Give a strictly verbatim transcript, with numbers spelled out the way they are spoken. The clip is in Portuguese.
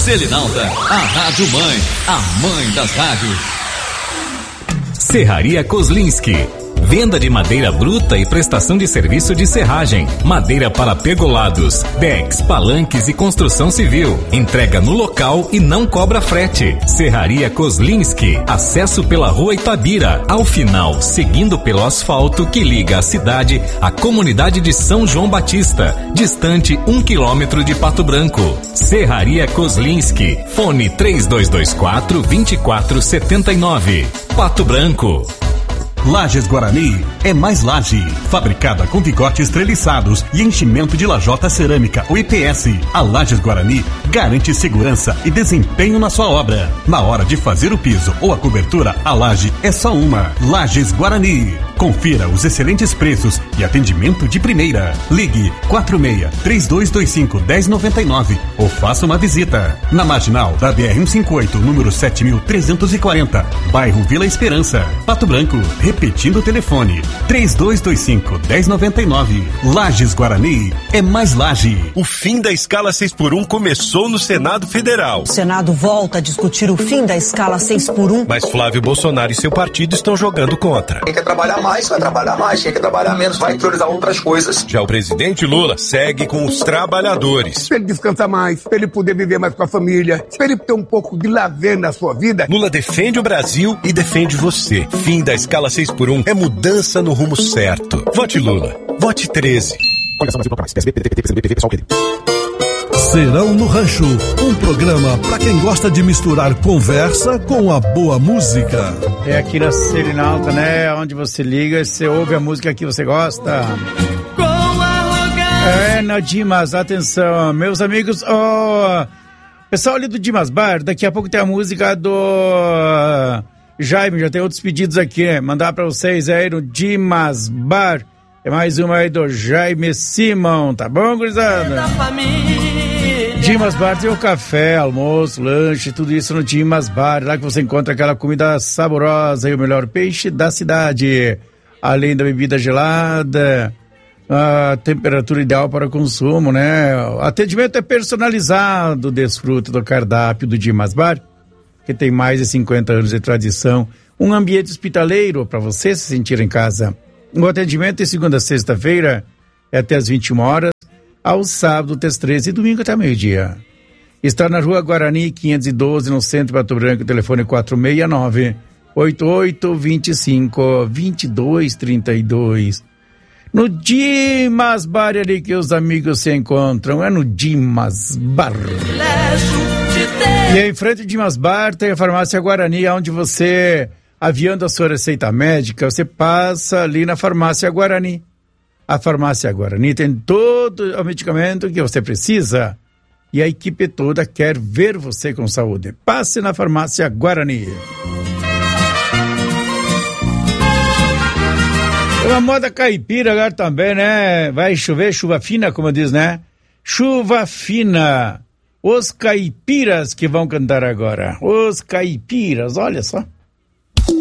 Selinalta, a Rádio Mãe, a mãe das rádios. Serraria Kozlinski. Venda de madeira bruta e prestação de serviço de serragem, madeira para pergolados, decks, palanques e construção civil. Entrega no local e não cobra frete. Serraria Kozlinski. Acesso pela Rua Itabira. Ao final, seguindo pelo asfalto que liga a cidade à comunidade de São João Batista, distante um quilômetro de Pato Branco. Serraria Kozlinski. Fone três dois dois quatro, dois quatro sete nove. Pato Branco. Lajes Guarani é mais laje, fabricada com vigotes treliçados e enchimento de lajota cerâmica, o I P S. A Lajes Guarani garante segurança e desempenho na sua obra. Na hora de fazer o piso ou a cobertura, a laje é só uma. Lajes Guarani. Confira os excelentes preços e atendimento de primeira. Ligue quatro seis, três dois dois cinco, um zero nove nove ou faça uma visita. Na marginal da B R cento e cinquenta e oito, número sete mil trezentos e quarenta, bairro Vila Esperança, Pato Branco. Repetindo o telefone, três dois dois cinco, um zero nove nove. Lajes Guarani é mais laje. O fim da escala seis por um começou no Senado Federal. O Senado volta a discutir o fim da escala seis por um. Mas Flávio Bolsonaro e seu partido estão jogando contra. Quem quer trabalhar mais, vai trabalhar mais. Quem quer trabalhar menos, vai priorizar outras coisas. Já o presidente Lula segue com os trabalhadores. Pra ele descansar mais, pra ele poder viver mais com a família, pra ele ter um pouco de lazer na sua vida. Lula defende o Brasil e defende você. Fim da escala seis por um é mudança no rumo certo. Vote Lula. Vote treze. Serão no Rancho, um programa para quem gosta de misturar conversa com a boa música. É aqui na Selinalta, né? Onde você liga e você ouve a música que você gosta. Com arrogância. É, na Dimas, atenção, meus amigos, oh, pessoal ali do Dimas Bar, daqui a pouco tem a música do Jaime, já tem outros pedidos aqui, né? Mandar pra vocês aí no Dimas Bar. É mais uma aí do Jaime Simão, tá bom, gurizada? Dimas Bar tem o café, almoço, lanche, tudo isso no Dimas Bar. Lá que você encontra aquela comida saborosa e o melhor peixe da cidade. Além da bebida gelada, a temperatura ideal para consumo, né? O atendimento é personalizado, desfruta do cardápio do Dimas Bar, que tem mais de cinquenta anos de tradição, um ambiente hospitaleiro para você se sentir em casa. O atendimento de segunda a sexta-feira é até às vinte e uma horas, ao sábado até às treze e domingo até meio-dia. Está na Rua Guarani, quinhentos e doze, no centro de Pato Branco, telefone quatro seis nove, oito oito dois cinco, dois dois três dois. No Dimas Bar, ali que os amigos se encontram, é no Dimas Bar. E aí, em frente ao Dimas Bar tem a Farmácia Guarani, onde você, aviando a sua receita médica, você passa ali na Farmácia Guarani. A Farmácia Guarani tem todo o medicamento que você precisa e a equipe toda quer ver você com saúde. Passe na Farmácia Guarani. Uma moda caipira agora também, né? Vai chover, chuva fina, como diz, né? Chuva fina. Os caipiras que vão cantar agora. Os caipiras, olha só.